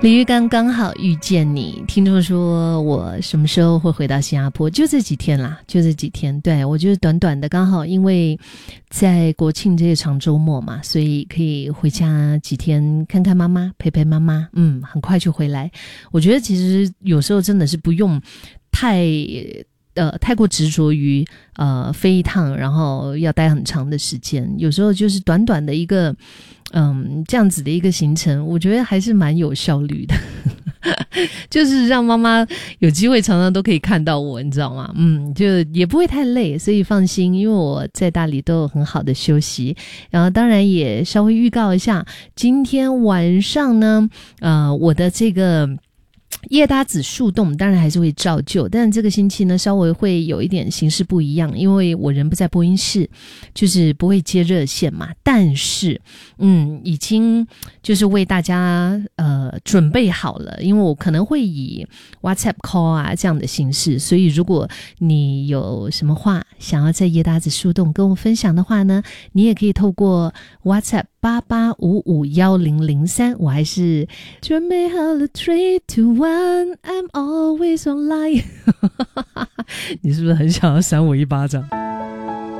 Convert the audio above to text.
李玉刚刚好遇见你，听众说我什么时候会回到新加坡？就这几天啦，就这几天。对，我就是短短的，刚好因为在国庆这个长周末嘛，所以可以回家几天看看妈妈，陪陪妈妈。很快就回来。我觉得其实有时候真的是不用太过执着于飞一趟，然后要待很长的时间。有时候就是短短的一个这样子的一个行程，我觉得还是蛮有效率的。就是让妈妈有机会常常都可以看到我，你知道吗？就也不会太累，所以放心，因为我在大理都有很好的休息。然后当然也稍微预告一下，今天晚上呢我的这个叶搭子树洞当然还是会照旧，但这个星期呢稍微会有一点形式不一样，因为我人不在播音室，就是不会接热线嘛。但是已经就是为大家准备好了，因为我可能会以 WhatsApp call 啊这样的形式，所以如果你有什么话想要在叶搭子树洞跟我分享的话呢，你也可以透过 WhatsApp 88551003，我还是准备好了 3, 2, 1 I'm always online 你是不是很想要扇我一巴掌？